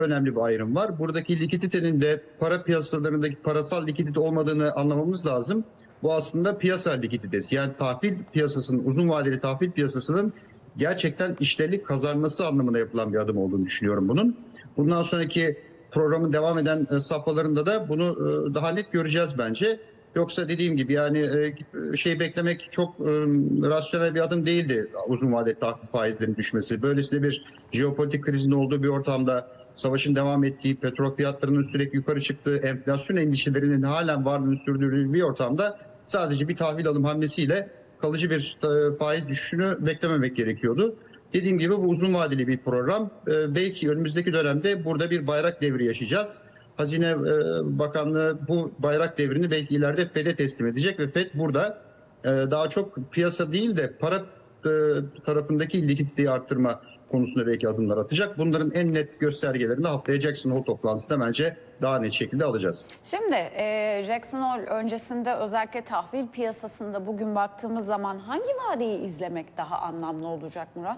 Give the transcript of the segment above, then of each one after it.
önemli bir ayrım var. Buradaki likiditenin de para piyasalarındaki parasal likidite olmadığını anlamamız lazım. Bu aslında piyasa likiditesi. Yani tahvil piyasasının, uzun vadeli tahvil piyasasının gerçekten işlerlik kazanması anlamına yapılan bir adım olduğunu düşünüyorum bunun. Bundan sonraki programın devam eden safhalarında da bunu daha net göreceğiz bence. Yoksa dediğim gibi yani şey beklemek çok rasyonel bir adım değildi, uzun vadeli tahvil faizlerinin düşmesi. Böylesine bir jeopolitik krizin olduğu bir ortamda, savaşın devam ettiği, petrol fiyatlarının sürekli yukarı çıktığı, enflasyon endişelerinin halen varlığını sürdürdüğü bir ortamda sadece bir tahvil alım hamlesiyle kalıcı bir faiz düşüşünü beklememek gerekiyordu. Dediğim gibi bu uzun vadeli bir program. Belki önümüzdeki dönemde burada bir bayrak devri yaşayacağız. Hazine Bakanlığı bu bayrak devrini belki ileride FED'e teslim edecek ve FED burada daha çok piyasa değil de para tarafındaki likiditeyi arttırma konusunda belki adımlar atacak. Bunların en net göstergelerini haftaya Jackson Hole toplantısında bence daha net şekilde alacağız. Şimdi Jackson Hole öncesinde özellikle tahvil piyasasında bugün baktığımız zaman hangi vadeyi izlemek daha anlamlı olacak Murat?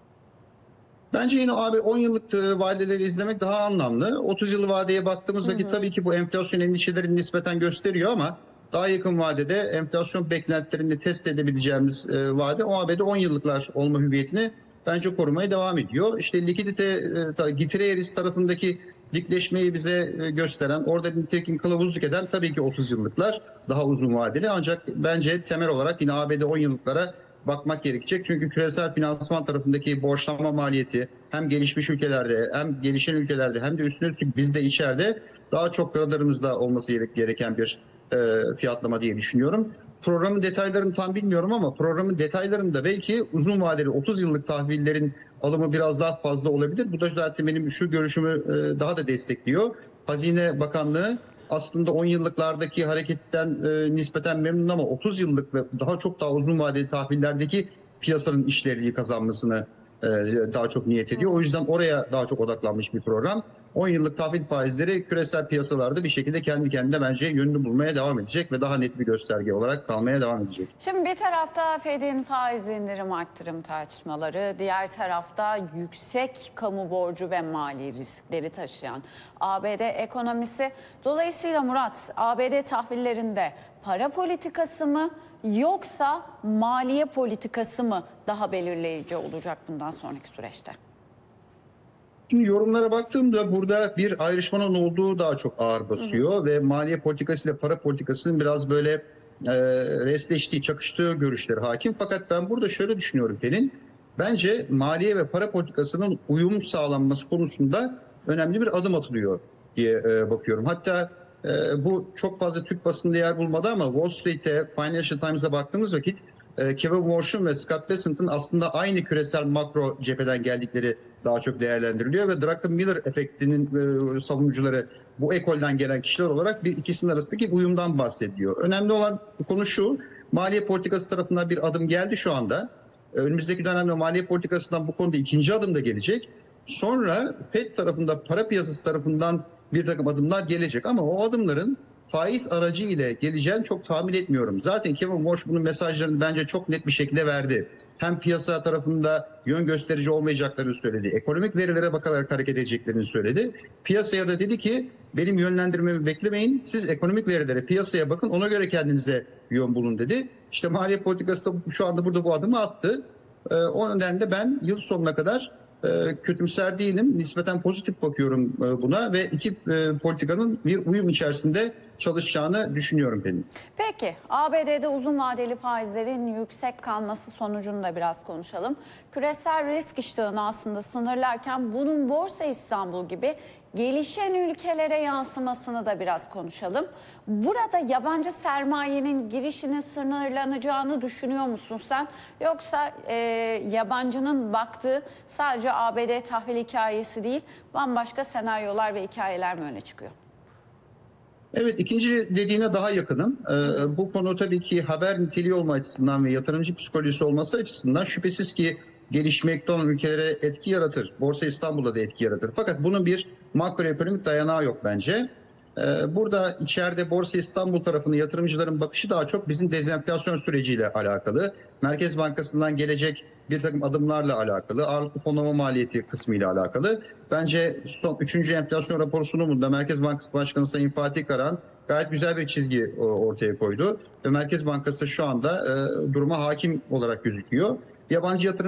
Bence yine abi 10 yıllık vadeleri izlemek daha anlamlı. 30 yıllık vadeye baktığımız vakit tabii ki bu enflasyon endişelerini nispeten gösteriyor ama daha yakın vadede enflasyon beklentilerini test edebileceğimiz vade o ABD 10 yıllıklar olma hüviyetini bence korumaya devam ediyor. İşte likidite getiri eğrisi tarafındaki dikleşmeyi bize gösteren, orada bir nitekim kılavuzluk eden tabii ki 30 yıllıklar daha uzun vadeli. Ancak bence temel olarak yine ABD 10 yıllıklara bakmak gerekecek. Çünkü küresel finansman tarafındaki borçlanma maliyeti hem gelişmiş ülkelerde hem gelişen ülkelerde hem de üstüne üstlük bizde içeride daha çok radarımızda olması gereken bir fiyatlama diye düşünüyorum. Programın detaylarını tam bilmiyorum ama programın detaylarında belki uzun vadeli 30 yıllık tahvillerin alımı biraz daha fazla olabilir. Bu da zaten benim şu görüşümü daha da destekliyor. Hazine Bakanlığı aslında 10 yıllıklardaki hareketten nispeten memnun ama 30 yıllık ve daha çok daha uzun vadeli tahvillerdeki piyasanın işlevliği kazanmasını daha çok niyet ediyor. O yüzden oraya daha çok odaklanmış bir program. 10 yıllık tahvil faizleri küresel piyasalarda bir şekilde kendi kendine bence yönünü bulmaya devam edecek ve daha net bir gösterge olarak kalmaya devam edecek. Şimdi bir tarafta Fed'in faiz indirim arttırım tartışmaları, diğer tarafta yüksek kamu borcu ve mali riskleri taşıyan ABD ekonomisi. Dolayısıyla Murat, ABD tahvillerinde para politikası mı yoksa maliye politikası mı daha belirleyici olacak bundan sonraki süreçte? Şimdi yorumlara baktığımda burada bir ayrışmanın olduğu daha çok ağır basıyor ve maliye politikası ile para politikasının biraz böyle resleştiği, çakıştığı görüşleri hakim. Fakat ben burada şöyle düşünüyorum Pelin. Bence maliye ve para politikasının uyum sağlanması konusunda önemli bir adım atılıyor diye bakıyorum. Hatta bu çok fazla Türk basında yer bulmadı ama Wall Street'e, Financial Times'a baktığımız vakit Kevin Warsh'un ve Scott Bessent'ın aslında aynı küresel makro cepheden geldikleri daha çok değerlendiriliyor ve Druckenmiller efektinin savunucuları bu ekolden gelen kişiler olarak bir ikisinin arasındaki uyumdan bahsediyor. Önemli olan konu şu, maliye politikası tarafından bir adım geldi şu anda. Önümüzdeki dönemde maliye politikasından bu konuda ikinci adım da gelecek. Sonra FED tarafında, para piyasası tarafından bir takım adımlar gelecek ama o adımların faiz aracı ile geleceğini çok tahmin etmiyorum. Zaten Kevin Warsh bunun mesajlarını bence çok net bir şekilde verdi. Hem piyasa tarafında yön gösterici olmayacaklarını söyledi. Ekonomik verilere bakarak hareket edeceklerini söyledi. Piyasaya da dedi ki benim yönlendirmemi beklemeyin. Siz ekonomik verilere, piyasaya bakın, ona göre kendinize yön bulun dedi. İşte maliye politikası da şu anda burada bu adımı attı. O nedenle ben yıl sonuna kadar kötümser değilim. Nispeten pozitif bakıyorum buna ve iki politikanın bir uyum içerisinde çalışacağını düşünüyorum benim. Peki, ABD'de uzun vadeli faizlerin yüksek kalması sonucunu da biraz konuşalım. Küresel risk iştahını aslında sınırlarken bunun Borsa İstanbul gibi gelişen ülkelere yansımasını da biraz konuşalım. Burada yabancı sermayenin girişinin sınırlanacağını düşünüyor musun sen? Yoksa yabancının baktığı sadece ABD tahvil hikayesi değil, bambaşka senaryolar ve hikayeler mi öne çıkıyor? Evet, ikinci dediğine daha yakınım. Bu konu tabii ki haber niteliği olma açısından ve yatırımcı psikolojisi olması açısından şüphesiz ki gelişmekte olan ülkelere etki yaratır. Borsa İstanbul'da da etki yaratır. Fakat bunun bir makroekonomik dayanağı yok bence. Burada içeride Borsa İstanbul tarafının yatırımcıların bakışı daha çok bizim dezenflasyon süreciyle alakalı. Merkez Bankası'ndan gelecek bir takım adımlarla alakalı, ağırlıklı fonlama maliyeti kısmıyla alakalı. Bence son 3. enflasyon raporu sunumunda Merkez Bankası Başkanı Sayın Fatih Karahan gayet güzel bir çizgi ortaya koydu. Ve Merkez Bankası şu anda duruma hakim olarak gözüküyor. Yabancı yatırım